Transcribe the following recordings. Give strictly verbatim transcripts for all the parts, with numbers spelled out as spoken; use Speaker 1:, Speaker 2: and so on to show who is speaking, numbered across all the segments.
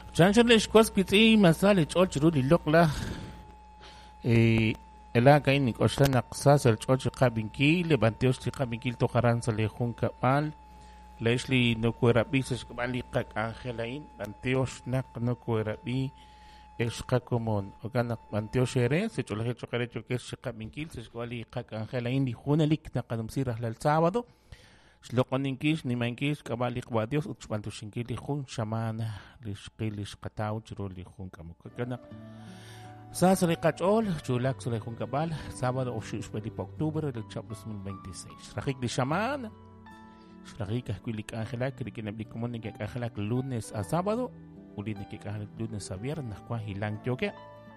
Speaker 1: Chanchalesh kwaskitsi masale ch'olchiruli lokla. Eh, ela kaini koshana qsasel ch'olchi qabinkil, levanteos ti qabinkil toqaranza le junka mal. Leslie no kuerabi se skabali qak angelain, banteos nak no kuerabi esqa común. Ogana banteos ere se cholaje chokare chokes qabinkil se skabali qak angelain di junalik na qadumsirah lal sábado. Shloqoninkish ni mankish kabali qwadios utshbantushinkil li jun shamana li shqilish qataw chiro li jun kamukana. Sasre qachol chulak sre jun kabal sábado oshishbeli octubre del dos mil veintiséis. Rajik li shamana. Shrajik ahkulik angela que que nabli común que angela lunes a sábado, ulini que angela lunes a viernes kwa hilang yoke.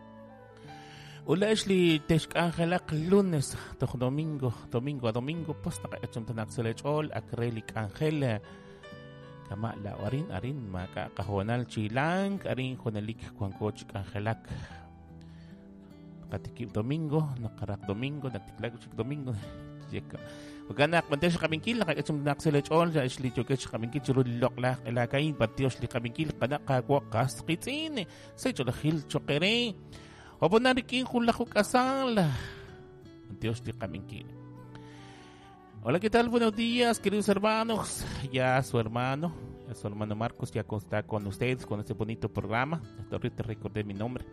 Speaker 1: Ulashli teshk angela lunes to domingo, domingo a domingo posta kachum tanak selechol akrelik angela kama la warin arin maka kahonal chilang arin honalik kwan coach angelak katikip domingo nakarak domingo natiklag chik domingo jeka Waganak mantesh kaminkil nakachum tanak selechol ja ishli chokech kaminkil chiro lokla ela kain patios li kaminkil kanak kakwa kaskitin se cholahil chokere Oponarikin julako kasal. Dios de Caminquil. Hola, ¿qué tal? Buenos días, queridos hermanos. Ya su hermano, ya su hermano Marcos, ya está con ustedes con este bonito programa. Hasta ahorita recordé mi nombre.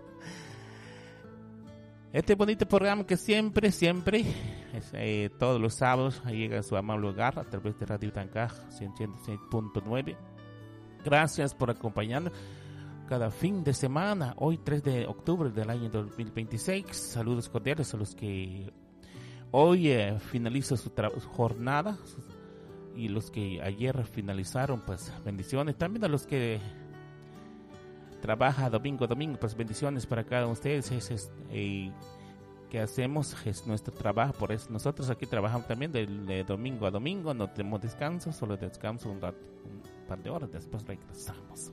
Speaker 1: Este bonito programa que siempre, siempre, es, eh, todos los sábados llega a su amable hogar a través de Radio Tancaj ciento seis punto nueve. Gracias por acompañarnos cada fin de semana, hoy tres de octubre del año dos mil veintiséis. Saludos cordiales a los que hoy eh, finalizan su, tra- su jornada y los que ayer finalizaron, pues bendiciones. También a los que trabajan domingo a domingo, pues bendiciones para cada uno de ustedes. Es, es, eh, que hacemos es nuestro trabajo, por eso nosotros aquí trabajamos también de, de domingo a domingo, no tenemos descanso, solo descanso un rato, un par de horas, después regresamos.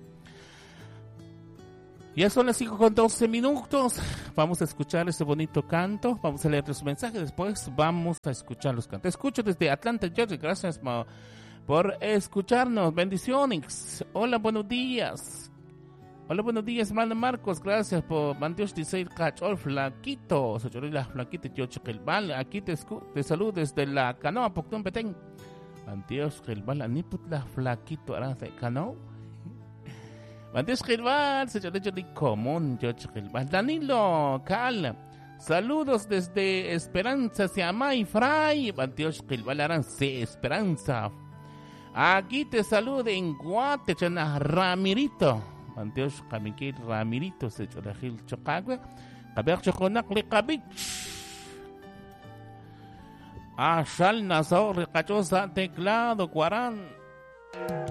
Speaker 1: Ya son las cinco con doce minutos. Vamos a escuchar este bonito canto. Vamos a leer los mensajes. Después vamos a escuchar los cantos. Escucho desde Atlanta, Georgia. Gracias ma, por escucharnos. Bendiciones. Hola, buenos días. Hola, buenos días, hermano Marcos. Gracias por Mandios dice Cachol Flaquito. Soy la Flaquita Yochiquelbal. Aquí te, escu- te saludo desde la canoa Poctón Petén. Mandios Gelbal. Aniput la Flaquito. Arance canoa. Mandios Gilbal, se yo de común, yo Gilbal. Danilo, Cal, saludos desde Esperanza, se llama y Fray. Mandios Gilbal, Arance, Esperanza. Aquí te saludo en Guate, chana Ramirito. Mandios Camikil Ramirito, se yo de Gil Chocagua. Caber Choconac le Cabich. Ah, Shal Nazor, Recachosa, teclado, Cuarán.